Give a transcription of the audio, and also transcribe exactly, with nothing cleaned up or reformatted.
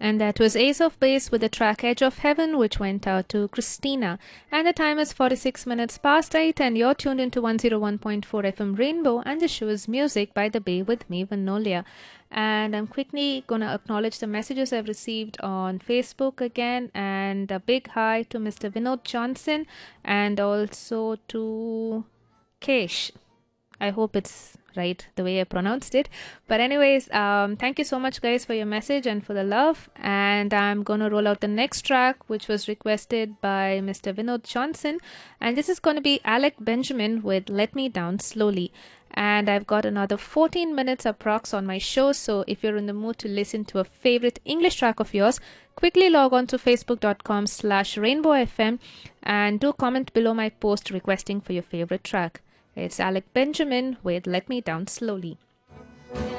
And that was Ace of Base with the track Edge of Heaven, which went out to Christina. And the time is forty-six minutes past eight, and you're tuned into one oh one point four F M Rainbow, and the show is Music by the Bay with me, Vanolia. And I'm quickly going to acknowledge the messages I've received on Facebook again. And a big hi to Mister Vinod Johnson and also to Kesh. I hope it's right the way I pronounced it. But anyways, um, thank you so much guys for your message and for the love. And I'm going to roll out the next track, which was requested by Mister Vinod Johnson. And this is going to be Alec Benjamin with Let Me Down Slowly. And I've got another fourteen minutes approx on my show. So if you're in the mood to listen to a favorite English track of yours, quickly log on to facebook.com slash rainbowfm and do comment below my post requesting for your favorite track. It's Alec Benjamin with Let Me Down Slowly.